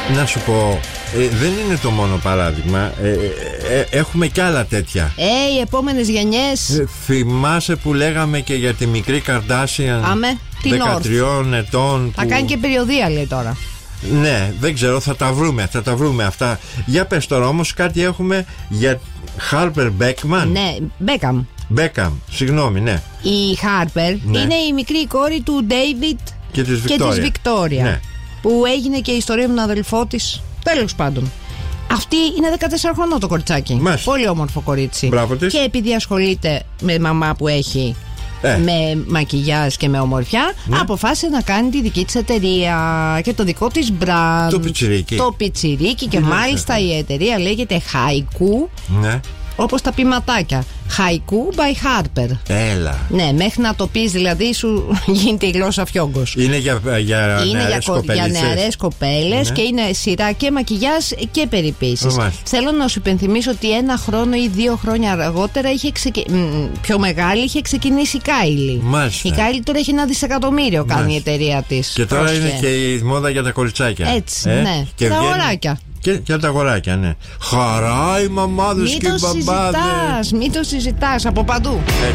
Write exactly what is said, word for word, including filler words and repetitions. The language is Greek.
Να σου πω, ε, δεν είναι το μόνο παράδειγμα. ε, ε, ε, Έχουμε κι άλλα τέτοια. Ε, οι επόμενες γενιές. ε, Θυμάσαι που λέγαμε και για τη μικρή Καρντάσιαν? Άμε, την δεκατριών ετών Θα που... κάνει και περιοδία, λέει τώρα. Ναι, δεν ξέρω, θα τα βρούμε, θα τα βρούμε αυτά. Για πες τώρα όμως, κάτι έχουμε για Harper Beckman. Ναι, Μπέκαμ. Beckham, συγγνώμη, ναι. Η Harper Ναι. είναι η μικρή κόρη του David Και της και της Victoria, Ναι. που έγινε και η ιστορία με τον αδελφό της. Τέλος πάντων, αυτή είναι δεκατέσσερα χρονών το κοριτσάκι. Μάλιστα. Πολύ όμορφο κορίτσι. Μπράβο της. Και επειδή ασχολείται με μαμά που έχει Ε. με μακιγιάζ και με ομορφιά, Ναι. αποφάσισε να κάνει τη δική της εταιρεία και το δικό της brand. Το πιτσιρίκι. Το πιτσιρίκι. Και Τι μάλιστα λέτε? η εταιρεία λέγεται Haiku, Ναι. όπως τα ποιηματάκια. Haiku by Harper. Έλα. Ναι, μέχρι να το πεις δηλαδή σου γίνεται η γλώσσα φιόγκος. Είναι για, για Είναι για, νεαρές κο- για κοπελίτσες. νεαρές κοπέλες, Ναι. και είναι σειρά και μακιγιάζ και περιποίησης. Μάλιστα. Θέλω να σου υπενθυμίσω ότι ένα χρόνο ή δύο χρόνια αργότερα είχε ξεκι... μ, πιο μεγάλη είχε ξεκινήσει η Κάιλι. Μάλιστα. Η Κάιλι τώρα έχει ένα δισεκατομμύριο, κάνει η Μάλιστα. εταιρεία της. Και τώρα Πρόσεχε. είναι και η μόδα για τα κοριτσάκια. Έτσι, ναι. Και Τα βγαίνει- αγοράκια. Και, και τα αγοράκια, ναι. Χαρά οι μαμάδες Μην και οι το μπαμπάδες. συζητάς, μην το συζητάς από παντού.